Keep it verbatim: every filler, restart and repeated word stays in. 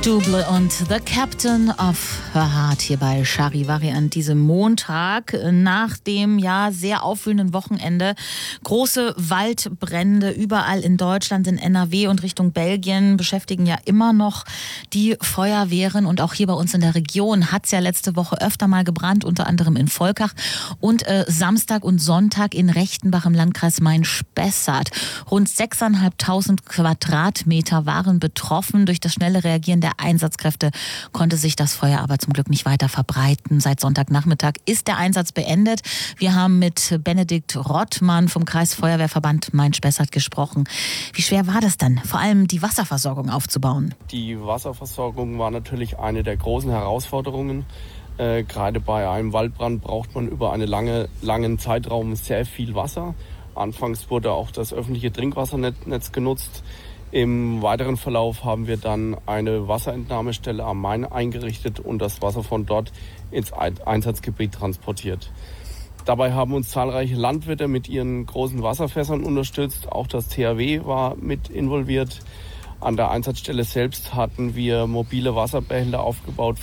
Double und The Captain of Her Heart hier bei Charivari an diesem Montag nach dem ja sehr aufwühlenden Wochenende. Große Waldbrände überall in Deutschland, in N R W und Richtung Belgien beschäftigen ja immer noch die Feuerwehren. Und auch hier bei uns in der Region hat es ja letzte Woche öfter mal gebrannt, unter anderem in Volkach und äh, Samstag und Sonntag in Rechtenbach im Landkreis Main-Spessart. Rund sechstausendfünfhundert Quadratmeter waren betroffen. Durch das schnelle Reagieren der Einsatzkräfte konnte sich das Feuer aber zum Glück nicht weiter verbreiten. Seit Sonntagnachmittag ist der Einsatz beendet. Wir haben mit Benedikt Rottmann vom Kreisfeuerwehrverband Main-Spessart gesprochen. Wie schwer war das dann, vor allem die Wasserversorgung aufzubauen? Die Wasserversorgung war natürlich eine der großen Herausforderungen. Äh, gerade bei einem Waldbrand braucht man über einen lange, langen Zeitraum sehr viel Wasser. Anfangs wurde auch das öffentliche Trinkwassernetz genutzt. Im weiteren Verlauf haben wir dann eine Wasserentnahmestelle am Main eingerichtet und das Wasser von dort ins Einsatzgebiet transportiert. Dabei haben uns zahlreiche Landwirte mit ihren großen Wasserfässern unterstützt. Auch das T H W war mit involviert. An der Einsatzstelle selbst hatten wir mobile Wasserbehälter aufgebaut